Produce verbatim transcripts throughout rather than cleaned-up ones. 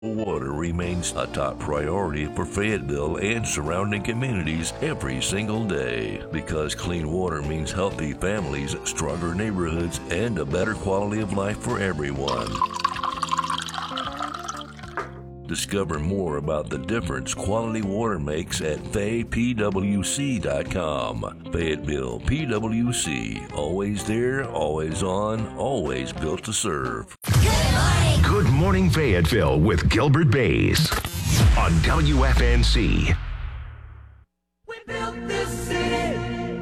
Water remains a top priority for Fayetteville and surrounding communities every single day, because clean water means healthy families, stronger neighborhoods, and a better quality of life for everyone. Discover more about the difference quality water makes at Fay P W C dot com. Fayetteville P W C. Always there, always on, always built to serve. Good morning. Good Morning Fayetteville with Gilbert Bays on W F N C. We built this city.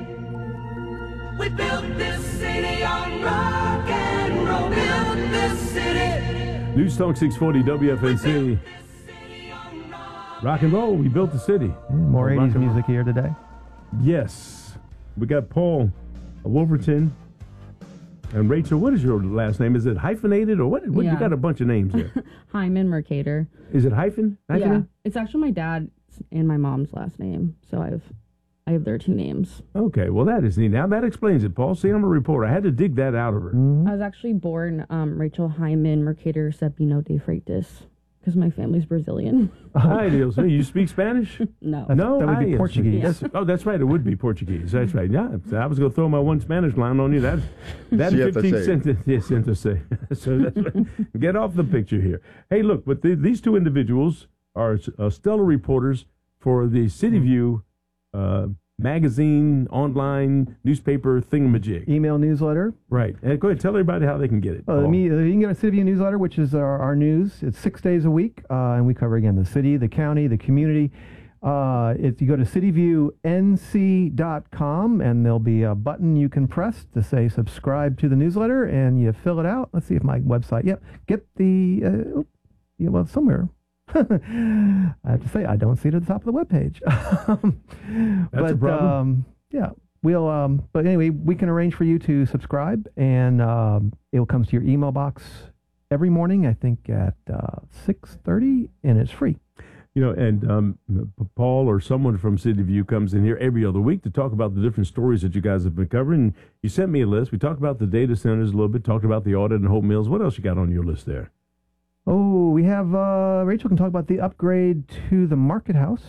We built this city on rock and roll. Built this city. News Talk six forty W F N C. Rock and roll. We built the city. Yeah, more Rock eighties and music here today. Yes. We got Paul Wolverton and Rachel. What is your last name? Is it hyphenated or what? what Yeah. You got a bunch of names there. Hyman Mercator. Is it hyphen? Hyphen? Yeah, it's actually my dad's and my mom's last name, so I've I have their two names. Okay, well that is neat. Now that explains it, Paul. See, I'm a reporter. I had to dig that out of her. I was actually born um, Rachel Hyman Mercator Sabino de Freitas because my family's Brazilian. Hi, Deal. So you speak Spanish? No. No, that would be I- Portuguese. That's, oh, that's right. It would be Portuguese. That's right. Yeah, I was going to throw my one Spanish line on you. That that Siete fifteen seis. sentence. Yes, siete seis. So that's right. Get off the picture here. Hey, look, but the, these two individuals are uh, stellar reporters for the City View uh, magazine, online newspaper thingamajig. Email newsletter. Right. And go ahead, tell everybody how they can get it. Uh, Paul. me, uh, you can get our City View newsletter, which is our, our news. It's six days a week, uh, and we cover, again, the city, the county, the community. Uh, if you go to city view N C dot com, and there'll be a button you can press to say subscribe to the newsletter, and you fill it out. Let's see if my website, yep, get the, uh, yeah, well, somewhere. I have to say, I don't see it at the top of the webpage. That's but, a problem. Um, yeah, we'll, um, but anyway, we can arrange for you to subscribe, and um, it will come to your email box every morning, I think at uh, six thirty, and it's free. You know, and um, Paul or someone from City View comes in here every other week to talk about the different stories that you guys have been covering. You sent me a list. We talked about the data centers a little bit, talked about the audit and Hope Mills. What else you got on your list there? Oh, we have, uh, Rachel can talk about the upgrade to the Market House.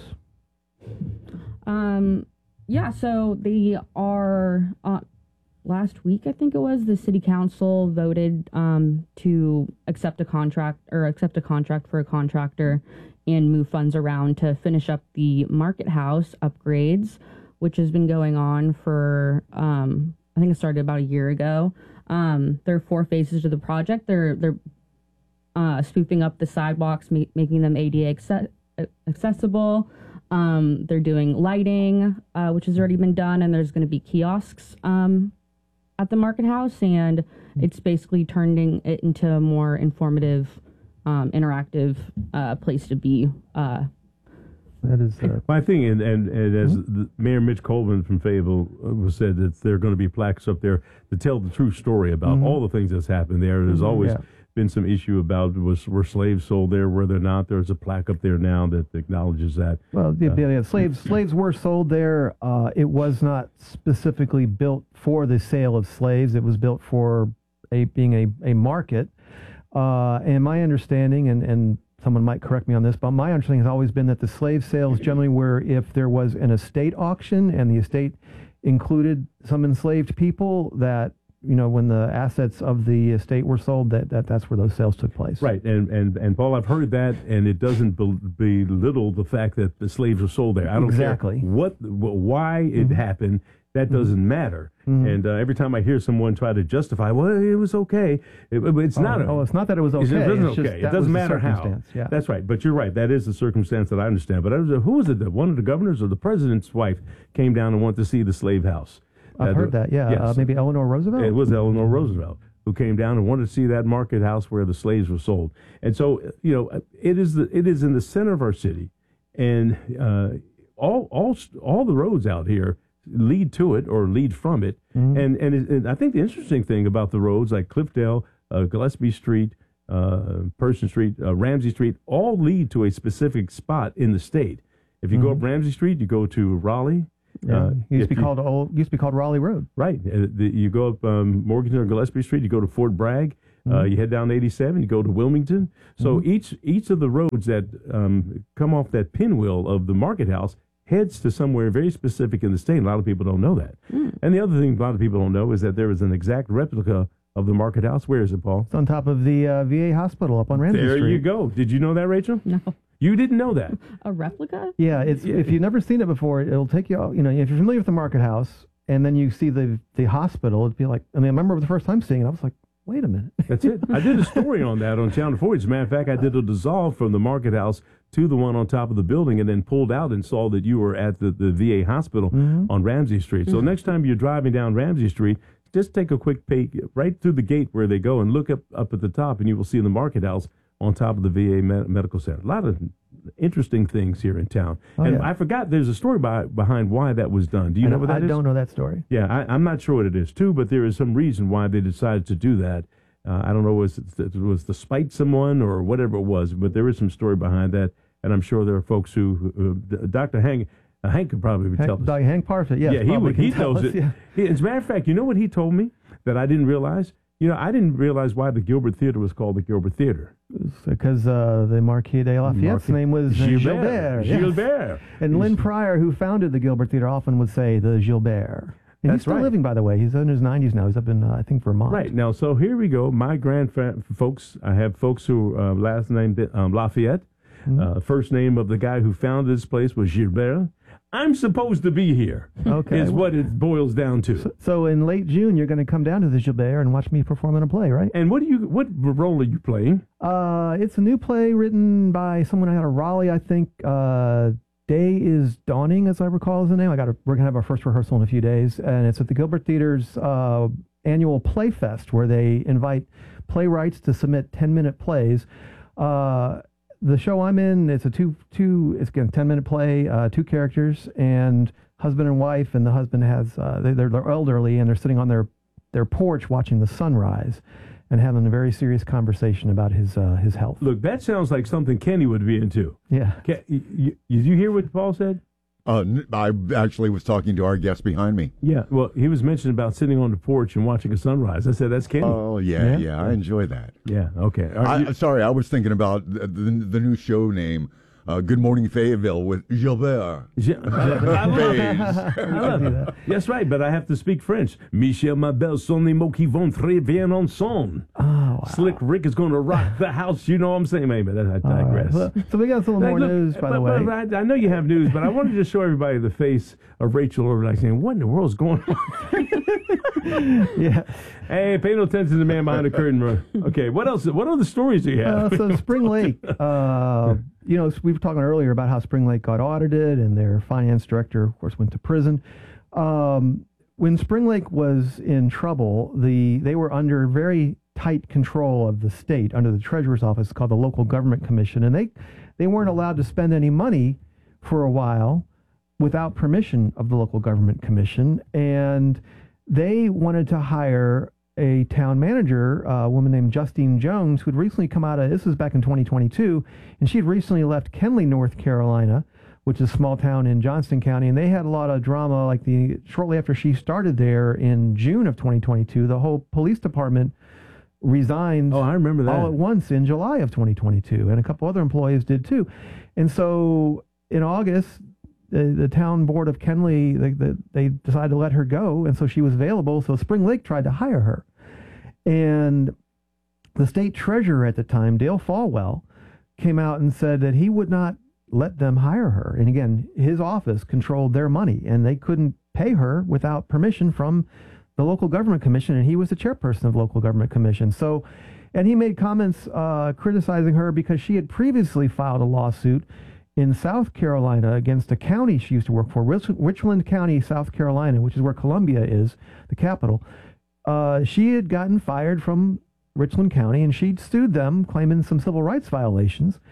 Um, yeah, so they are, uh, last week, I think it was, the city council voted um, to accept a contract or accept a contract for a contractor and move funds around to finish up the Market House upgrades, which has been going on for, um, I think it started about a year ago. Um, there are four phases to the project. They're, they're uh, spoofing up the sidewalks, ma- making them A D A acce- accessible. Um, they're doing lighting, uh, which has already been done, and there's going to be kiosks um, at the Market House, and it's basically turning it into a more informative, um, interactive uh, place to be. Uh, That is, uh, My thing, and, and, and as the Mayor Mitch Colvin from Fayetteville uh, said, that there are going to be plaques up there to tell the true story about Mhm. all the things that's happened there. There's Mhm, always yeah. been some issue about was were slaves sold there, were they not? There's a plaque up there now that acknowledges that. well, yeah, Uh, yeah, slaves slaves were sold there. Uh, it was not specifically built for the sale of slaves. It was built for a being a, a market. Uh, and my understanding, and, and someone might correct me on this, but my understanding has always been that the slave sales generally were if there was an estate auction and the estate included some enslaved people, that, you know, when the assets of the estate were sold, that, that that's where those sales took place. Right, and, and, and Paul, I've heard that, and it doesn't bel- belittle the fact that the slaves were sold there. I don't Exactly. care what, wh- why it Mhm. happened. That doesn't matter. Mhm. And uh, every time I hear someone try to justify, well, it was okay. It, it's Oh, not. A, oh, it's not that it was okay. It doesn't It's just okay. It that doesn't was the matter how. circumstance, yeah. That's right. But you're right. That is the circumstance that I understand. But I was, who was it? That one of the governors or the president's wife came down and wanted to see the slave house. I've Uh, heard the- that, yeah. yes. Uh, maybe Eleanor Roosevelt? It was Eleanor Roosevelt who came down and wanted to see that market house where the slaves were sold. And so, you know, it is the, it is in the center of our city, and uh, all all all the roads out here lead to it or lead from it. Mhm. And, and it, and I think the interesting thing about the roads like Cliffdale, uh, Gillespie Street, uh, Person Street, uh, Ramsey Street, all lead to a specific spot in the state. If you go up Ramsey Street, you go to Raleigh. Yeah, Uh, used to if be you- called old, used to be called Raleigh Road. Right. Uh, the, you go up um, Morganton or Gillespie Street, you go to Fort Bragg. Uh, you head down eighty-seven, you go to Wilmington. So Mm-hmm. each each of the roads that um, come off that pinwheel of the Market House heads to somewhere very specific in the state. A lot of people don't know that. And the other thing a lot of people don't know is that there is an exact replica of the Market House. Where is it, Paul? It's on top of the uh, V A hospital up on Ramsey There Street. you go. Did you know that, Rachel? No. You didn't know that. A replica? Yeah, it's if you've never seen it before, it'll take you. out- You know, if you're familiar with the Market House, and then you see the the hospital, it'd be like. I mean, I remember the first time seeing it, I was like, wait a minute. That's it. I did a story on that on Channel four. As a matter of fact, I did a dissolve from the Market House to the one on top of the building and then pulled out and saw that you were at the, the V A hospital on Ramsey Street. So next time you're driving down Ramsey Street, just take a quick peek right through the gate where they go and look up, up at the top, and you will see the Market House on top of the V A Med- Medical Center. A lot of interesting things here in town. Oh, and yeah. I forgot there's a story by, behind why that was done. Do you I know what that I is? don't know that story. Yeah, I, I'm not sure what it is too, but there is some reason why they decided to do that. Uh, I don't know was it was to spite someone or whatever it was, but there is some story behind that, and I'm sure there are folks who uh, Doctor Hank uh, Hank could probably tell Hank, us. Doc- Hank Parfit, yes, yeah, he probably would. can He tell knows us, it. yeah. He, as a matter of fact, you know what he told me that I didn't realize. You know, I didn't realize why the Gilbert Theater was called the Gilbert Theater. Because uh, the Marquis de Lafayette's Marquis- name was uh, Gilbert. Gilbert. yes. Gilbert. And Lynn Pryor, who founded the Gilbert Theater, often would say the Gilbert. And That's he's still right. living, by the way. He's in his nineties now. He's up in, uh, I think, Vermont. Right now, so here we go. My grandfa- folks, I have folks who uh, last name um, Lafayette. Uh, first name of the guy who founded this place was Gilbert. I'm supposed to be here. Okay. Is what it boils down to. So in late June, you're going to come down to the Gilbert and watch me perform in a play, right? And what do you? What role are you playing? Uh, it's a new play written by someone out of Raleigh, I think. Uh, Day is Dawning, as I recall, is the name. I got. We're gonna have our first rehearsal in a few days, and it's at the Gilbert Theater's uh, annual Play Fest, where they invite playwrights to submit ten-minute plays. Uh, the show I'm in, it's a two two. It's again ten-minute play, uh, two characters, and husband and wife. And the husband has uh, they, they're, they're elderly, and they're sitting on their their porch watching the sunrise, and having a very serious conversation about his uh, his health. Look, that sounds like something Kenny would be into. Yeah. Ken, you, you, did you hear what Paul said? Uh, n- I actually was talking to our guest behind me. Yeah. Well, he was mentioning about sitting on the porch and watching a sunrise. I said that's Kenny. Oh, yeah, Yeah. yeah, I enjoy that. yeah. Okay. Are I, you- sorry, I was thinking about the, the, the new show name, uh, Good Morning Fayetteville with Gilbert. Yeah, I love it. Fays. I love it. That's right, but I have to speak French. Michel, ma belle, sont les mots qui vont très bien ensemble. Oh, wow. Slick Rick is going to rock the house. You know what I'm saying? Maybe that I All right. digress. Well, so we got some Hey, more look, news, by but- the way. but I, I know you have news, but I wanted to show everybody the face of Rachel over like saying, "What in the world's going on?" yeah. Hey, pay no attention to the man behind the curtain, bro. Okay, what else? What other stories do you have? Uh, so Spring Lake, uh, you know, we were talking earlier about how Spring Lake got audited, and their finance director, of course, went to prison. Um, when Spring Lake was in trouble, the they were under very tight control of the state, under the treasurer's office, called the Local Government Commission, and they they weren't allowed to spend any money for a while without permission of the Local Government Commission, and they wanted to hire a town manager, uh, a woman named Justine Jones, who had recently come out of, this was back in twenty twenty-two, and she had recently left Kenly, North Carolina, which is a small town in Johnston County, and they had a lot of drama, like the, shortly after she started there in June of twenty twenty-two, the whole police department resigned Oh, I remember that. all at once in July of twenty twenty-two, and a couple other employees did too. And so in August, the, the town board of Kenly, they, they, they decided to let her go, and so she was available. So Spring Lake tried to hire her. And the state treasurer at the time, Dale Falwell, came out and said that he would not let them hire her. And again, his office controlled their money, and they couldn't pay her without permission from the Local Government Commission, and he was the chairperson of the Local Government Commission. So, and he made comments uh, criticizing her because she had previously filed a lawsuit in South Carolina against a county she used to work for, Rich- Richland County, South Carolina, which is where Columbia is, the capital. Uh, she had gotten fired from Richland County, and she'd sued them, claiming some civil rights violations.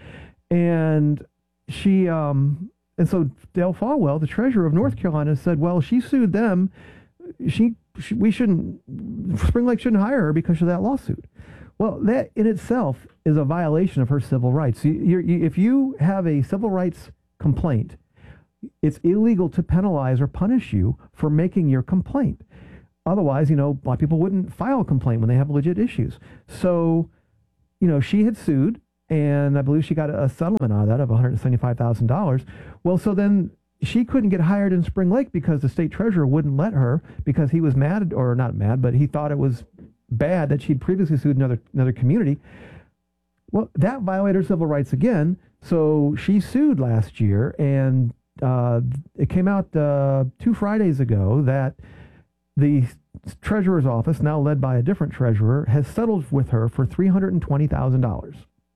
And she, um, and so Dale Falwell, the treasurer of North Carolina, said, well, she sued them. She, she we shouldn't, Spring Lake shouldn't hire her because of that lawsuit. Well, that in itself is a violation of her civil rights. You, you're, you, if you have a civil rights complaint, it's illegal to penalize or punish you for making your complaint. otherwise, you know, a lot of people wouldn't file a complaint when they have legit issues. So, you know, she had sued, and I believe she got a settlement out of that of one hundred seventy-five thousand dollars. Well, so then she couldn't get hired in Spring Lake because the state treasurer wouldn't let her, because he was mad, or not mad, but he thought it was bad that she'd previously sued another another community. Well, that violated her civil rights again. So she sued last year, and uh, it came out uh, two Fridays ago that the treasurer's office, now led by a different treasurer, has settled with her for three hundred twenty thousand dollars.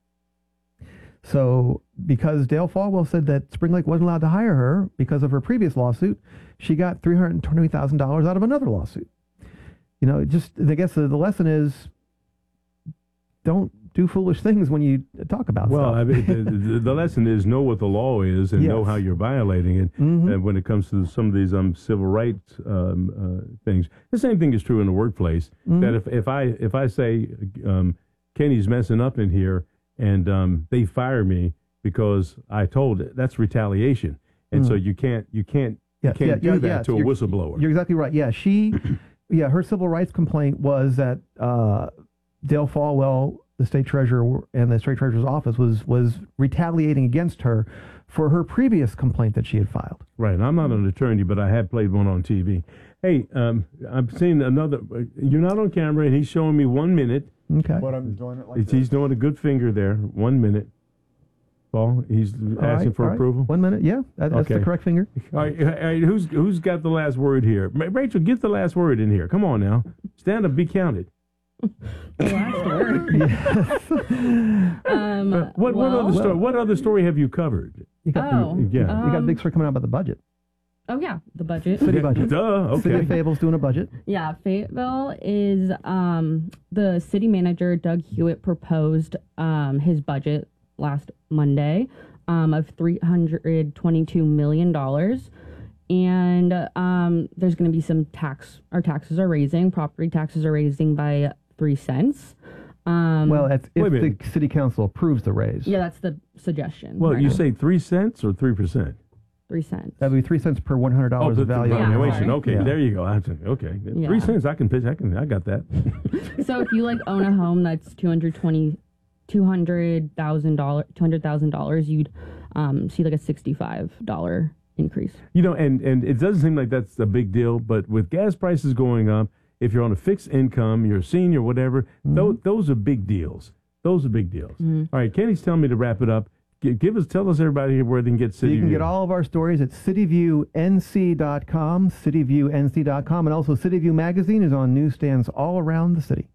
So because Dale Falwell said that Spring Lake wasn't allowed to hire her because of her previous lawsuit, she got three hundred twenty thousand dollars out of another lawsuit. You know, it just, I guess the, the lesson is, don't do foolish things when you talk about well, stuff. I mean, the, the, the lesson is know what the law is and Yes. know how you're violating it. Mhm. And when it comes to some of these um, civil rights um, uh, things, the same thing is true in the workplace. Mhm. That if, if I if I say um, Kenny's messing up in here and um, they fire me because I told it, that's retaliation. And Mhm. so you can't you can't Yeah, you can't yeah, do yeah, that yeah. to a You're- whistleblower. You're exactly right. Yeah, she, yeah, her civil rights complaint was that uh, Dale Falwell, the state treasurer, and the state treasurer's office was was retaliating against her for her previous complaint that she had filed. Right. And I'm not an attorney, but I have played one on T V. Hey, um, I've seen another. You're not on camera, and he's showing me one minute. Okay. But I'm doing it like He's, he's doing a good finger there. One minute. Paul, he's All asking right, for all right. approval. One minute. Yeah, that, that's Okay. the correct finger. All right, all right, who's who's got the last word here? Ma- Rachel, get the last word in here. Come on now, stand up, be counted. Last word. um, Uh, what what well- other story? What other story have you covered? You got, Oh, Yeah. you got a um, big story coming out about the budget. Oh yeah, the budget. City Yeah, budget. Duh. City Okay. of Fable's doing a budget. Yeah, Fayetteville is um, the city manager, Doug Hewitt, proposed um, his budget last Monday um, of three hundred twenty-two million dollars. And um, there's going to be some tax, our taxes are raising, property taxes are raising by three cents. Um, Well, that's Wait a if the minute. city council approves the raise. yeah, that's the suggestion. Well, right you now. say three cents or three percent? three cents. That'd be three cents per one hundred dollars the, of value. the Yeah, valuation. sorry. Okay, Yeah. there you go. I think- Okay, Yeah. three cents. I can pitch. I can. I got that. So if you like own a home that's two hundred twenty, two hundred thousand dollars, two hundred thousand dollars, you'd um, see like a sixty-five dollar increase. You know, and, and it doesn't seem like that's a big deal, but with gas prices going up, if you're on a fixed income, you're a senior, whatever, Mm-hmm. those, those are big deals. Those are big deals. Mm-hmm. All right, Kenny's telling me to wrap it up. Give, give us, tell us everybody here where they can get City You can View. get all of our stories at city view n c dot com, city view n c dot com, and also City View Magazine is on newsstands all around the city.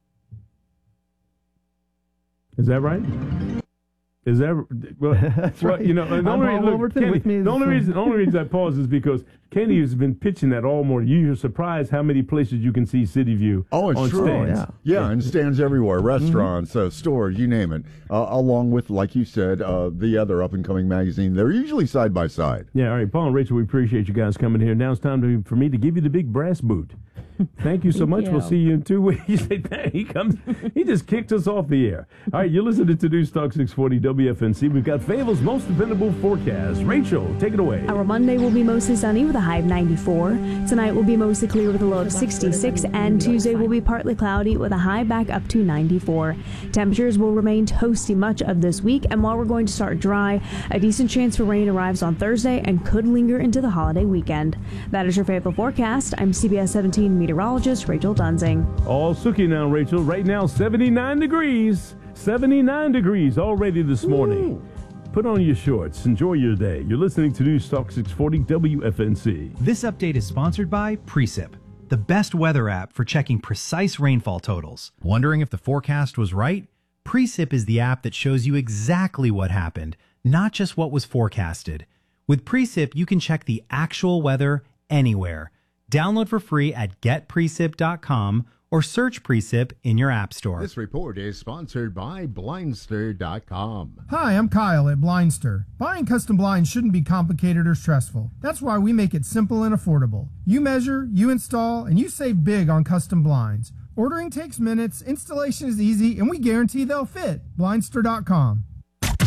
Is that right? Is that well? That's well, right. You know, the I'm only, all look, over Kenny, with me is the only some- reason, the only reason, the only reason I pause is because Kenny has been pitching that all morning. You're surprised how many places you can see City View. Oh, it's on true. stands. yeah. Yeah, and stands everywhere, restaurants, uh, stores, you name it. Uh, along with, like you said, uh, the other up-and-coming magazine. They're usually side by side. Yeah, all right, Paul and Rachel, we appreciate you guys coming here. Now it's time to, for me to give you the big brass boot. Thank you so Thank much. We'll you. see you in two weeks. You say, "Dang, he comes, he just kicked us off the air." All right, you're listening to News Talk six forty W F N C. We've got Fable's most dependable forecast. Rachel, take it away. Our Monday will be mostly sunny with a high of ninety-four. Tonight will be mostly clear with a low of sixty-six, and Tuesday will be partly cloudy with a high back up to ninety-four. Temperatures will remain toasty much of this week, and while we're going to start dry, a decent chance for rain arrives on Thursday and could linger into the holiday weekend. That is your Fayetteville forecast. I'm C B S seventeen meteorologist Rachel Dunzing. All sooky now, Rachel. Right now, seventy-nine degrees. seventy-nine degrees already this morning. Put on your shorts. Enjoy your day. You're listening to News Talk six forty W F N C. This update is sponsored by Precip, the best weather app for checking precise rainfall totals. Wondering if the forecast was right? Precip is the app that shows you exactly what happened, not just what was forecasted. With Precip, you can check the actual weather anywhere. Download for free at get precip dot com or search Precip in your app store. This report is sponsored by Blindster dot com. Hi, I'm Kyle at Blindster. Buying custom blinds shouldn't be complicated or stressful. That's why we make it simple and affordable. You measure, you install, and you save big on custom blinds. Ordering takes minutes, installation is easy, and we guarantee they'll fit. Blindster dot com.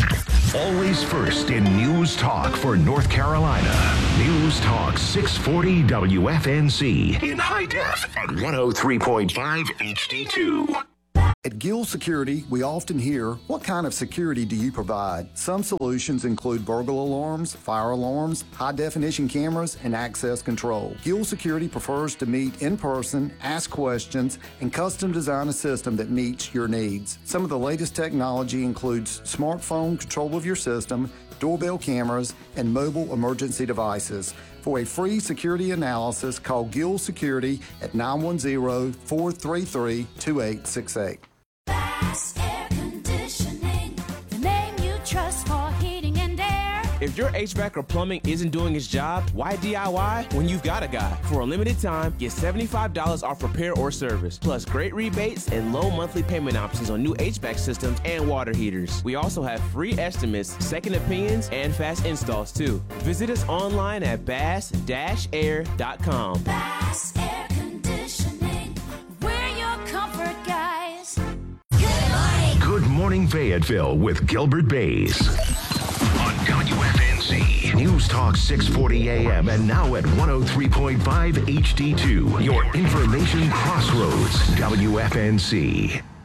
Always first in News Talk for North Carolina. News Talk six forty W F N C in high def at one oh three point five H D two. At Gill Security, we often hear, what kind of security do you provide? Some solutions include burglar alarms, fire alarms, high-definition cameras, and access control. Gill Security prefers to meet in person, ask questions, and custom design a system that meets your needs. Some of the latest technology includes smartphone control of your system, doorbell cameras, and mobile emergency devices. For a free security analysis, call Gill Security at nine one zero, four three three, two eight six eight. Bass Air Conditioning, the name you trust for heating and air. If your H V A C or plumbing isn't doing its job, why D I Y when you've got a guy? For a limited time, get seventy-five dollars off repair or service, plus great rebates and low monthly payment options on new H V A C systems and water heaters. We also have free estimates, second opinions, and fast installs too. Visit us online at bass dash air dot com. Bass Air Conditioning, we're your comfort guys. Good morning. Good Morning Fayetteville with Gilbert Bays. On W F N C, News Talk six forty A M and now at one oh three point five H D two. Your information crossroads, W F N C.